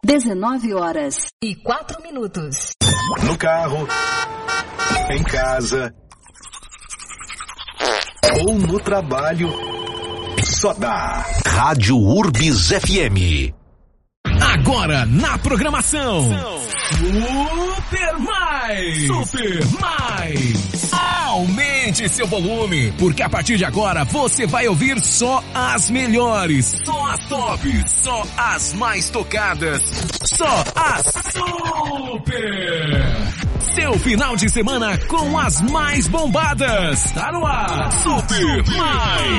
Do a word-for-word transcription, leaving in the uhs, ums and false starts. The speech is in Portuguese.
dezenove horas e quatro minutos. No carro, em casa ou no trabalho, só dá Rádio Urbis F M. Agora na programação Super Mais! Super Mais! Aumente seu volume, porque a partir de agora você vai ouvir só as melhores, só as tops, só as mais tocadas, só as super! Seu final de semana com as mais bombadas. Tá no ar! Super Mais!